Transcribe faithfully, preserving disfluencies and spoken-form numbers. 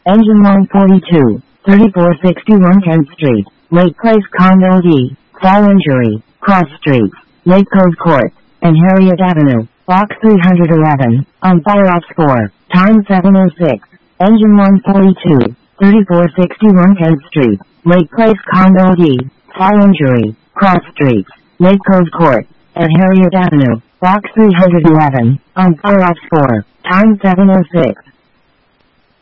Engine one forty-two, thirty-four sixty-one Kent Street, Lake Place Condo D, Fall Injury, Cross Streets, Lake Cove Court, and Harriet Avenue, Box three eleven, on fire ops four, time seven oh six. Engine one forty-two, thirty-four sixty-one Kent Street, Lake Place Condo D, Fall Injury, Cross Streets, Lake Cove Court, and Harriet Avenue, Box three eleven, on fire ops four, time seven oh six.